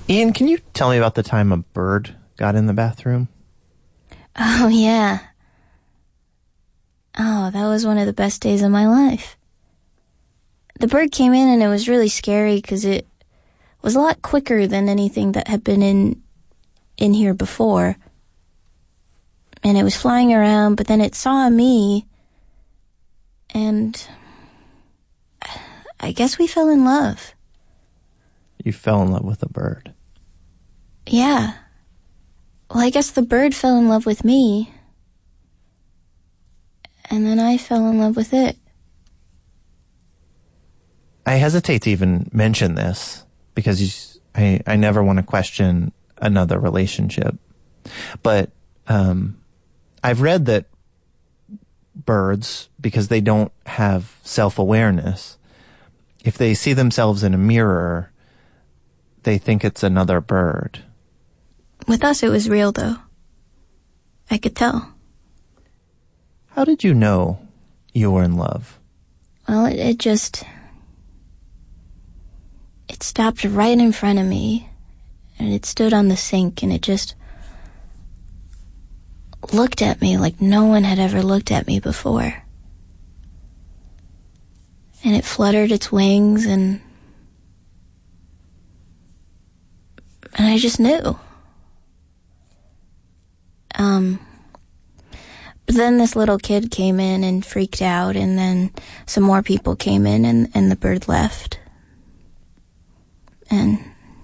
Ian, can you tell me about the time a bird got in the bathroom? Oh, yeah. Oh, that was one of the best days of my life. The bird came in and it was really scary because it was a lot quicker than anything that had been in here before. And it was flying around, but then it saw me, and I guess we fell in love. You fell in love with a bird. Yeah. Well, I guess the bird fell in love with me, and then I fell in love with it. I hesitate to even mention this because I never want to question another relationship. But I've read that birds, because they don't have self-awareness, if they see themselves in a mirror, they think it's another bird. With us, it was real, though. I could tell. How did you know you were in love? Well, it stopped right in front of me, and it stood on the sink, and it just looked at me like no one had ever looked at me before. And it fluttered its wings, and I just knew. But then this little kid came in and freaked out, and then some more people came in, and the bird left. And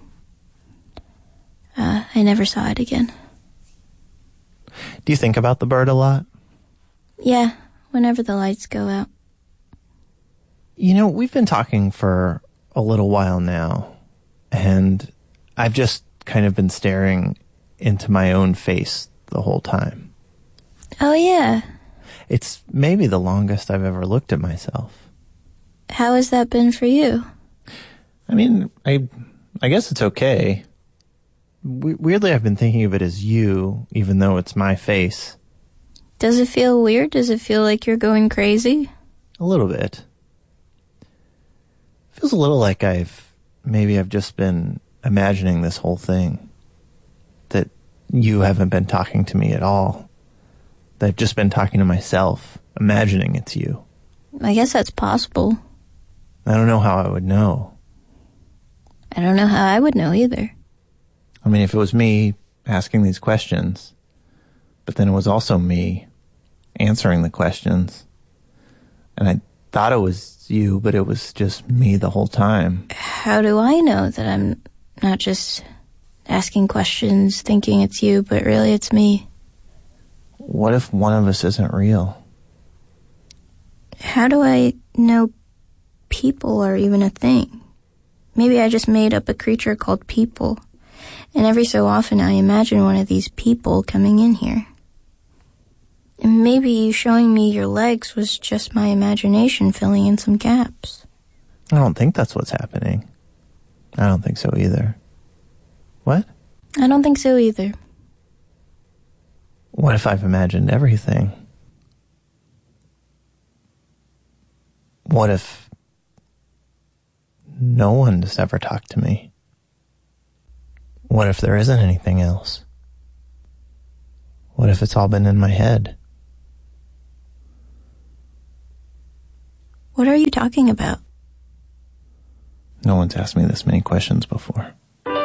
I never saw it again. Do you think about the bird a lot? Yeah, whenever the lights go out. You know, we've been talking for a little while now, and I've just kind of been staring into my own face the whole time. Oh, yeah. It's maybe the longest I've ever looked at myself. How has that been for you? I mean, I guess it's okay. Weirdly, I've been thinking of it as you, even though it's my face. Does it feel weird? Does it feel like you're going crazy? A little bit. Feels a little like I've just been imagining this whole thing. That you haven't been talking to me at all. That I've just been talking to myself, imagining it's you. I guess that's possible. I don't know how I would know. I don't know how I would know either. I mean, if it was me asking these questions, but then it was also me answering the questions, and I thought it was you, but it was just me the whole time. How do I know that I'm not just asking questions, thinking it's you, but really it's me? What if one of us isn't real? How do I know people are even a thing? Maybe I just made up a creature called people, and every so often I imagine one of these people coming in here. And maybe you showing me your legs was just my imagination filling in some gaps. I don't think that's what's happening. I don't think so either. What? I don't think so either. What if I've imagined everything? What if no one has ever talked to me? What if there isn't anything else? What if it's all been in my head? What are you talking about? No one's asked me this many questions before.